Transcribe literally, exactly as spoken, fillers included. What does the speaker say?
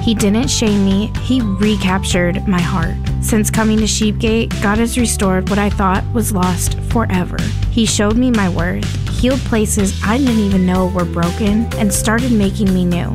He didn't shame me, he recaptured my heart. Since coming to Sheepgate, God has restored what I thought was lost forever. He showed me my worth, healed places I didn't even know were broken, and started making me new.